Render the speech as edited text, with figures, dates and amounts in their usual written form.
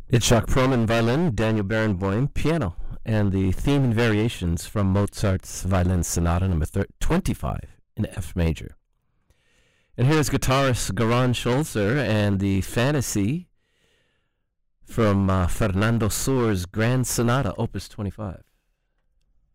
It's Jacques Proman violin, Daniel Barenboim piano, and the theme and variations from Mozart's Violin Sonata number 25 in F major. And here's guitarist Goran Scholzer and the Fantasy from Fernando Sour's Grand Sonata, Opus 25.